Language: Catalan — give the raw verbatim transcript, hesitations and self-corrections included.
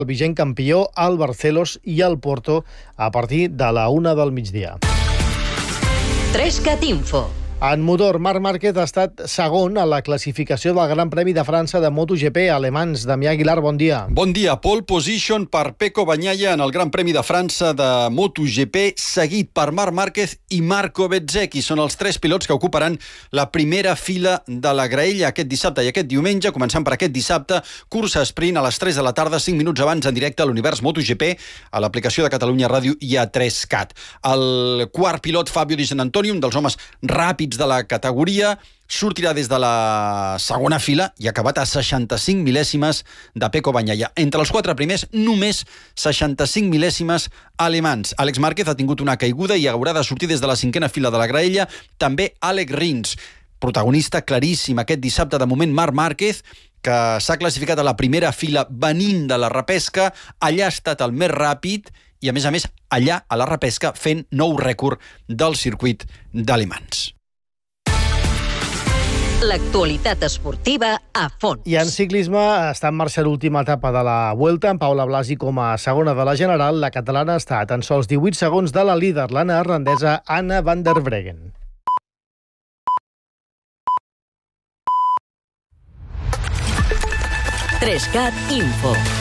el vigent campió, el Barcelos i el Porto a partir de la una del migdia. Trescat Info. En motor, Marc Márquez ha estat segon a la classificació del Gran Premi de França de MotoGP alemans. Damià Aguilar, bon dia. Bon dia. Pole position per Pecco Bagnaia en el Gran Premi de França de MotoGP, seguit per Marc Márquez i Marco Bezzecchi. Són els tres pilots que ocuparan la primera fila de la graella aquest dissabte i aquest diumenge. Començant per aquest dissabte, cursa sprint a les tres de la tarda, cinc minuts abans, en directe a l'Univers MotoGP, a l'aplicació de Catalunya Ràdio i a tres cat. El quart pilot, Fabio Di Sant Antonio, un dels homes ràpids de la categoria, sortirà des de la segona fila i ha acabat a seixanta-cinc mil·lèsimes de Pecco Bagnaia. Entre els quatre primers, només seixanta-cinc mil·lèsimes alemans. Àlex Márquez ha tingut una caiguda i haurà de sortir des de la cinquena fila de la graella. També Alex Rins, protagonista claríssim aquest dissabte, de moment Marc Márquez, que s'ha classificat a la primera fila venint de la repesca. Allà ha estat el més ràpid i, a més a més, allà, a la repesca, fent nou rècord del circuit d'Alemans. L'actualitat esportiva a fons. I en ciclisme està en marxa l'última etapa de la Vuelta, amb Paula Blasi com a segona de la general. La catalana està a tan sols divuit segons de la líder, la neerlandesa Anna van der Breggen. Trescat Info.